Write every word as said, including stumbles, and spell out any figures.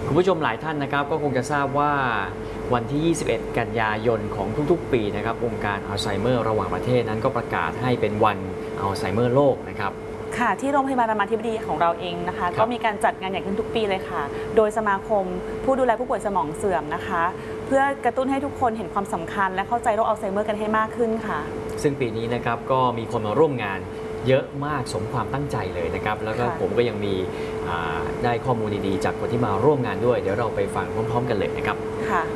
คุณผู้ชมหลายท่านนะครับก็คงจะทราบว่าวันที่ ยี่สิบเอ็ด กันยายนของทุกๆ ปีนะครับองค์การอัลไซเมอร์ระหว่างประเทศนั้นก็ประกาศให้เป็นวันอัลไซเมอร์โลกนะครับค่ะที่โรงพยาบาลรามาธิบดีของเราเองนะคะก็มีการจัดงานใหญ่ขึ้นทุกปีเลยค่ะโดยสมาคมผู้ดูแลผู้ป่วยสมองเสื่อมนะคะเพื่อกระตุ้นให้ทุกคนเห็นความสำคัญและเข้าใจโรคอัลไซเมอร์กันให้มากขึ้นค่ะซึ่งปีนี้นะครับก็มีคนมาร่วมงานเยอะมากสมความตั้งใจเลยนะครับแล้วก็ผมก็ยังมีได้ข้อมูลดีๆจากคนที่มาร่วมงานด้วยเดี๋ยวเราไปฟังพร้อมๆกันเลยนะครับค่ะ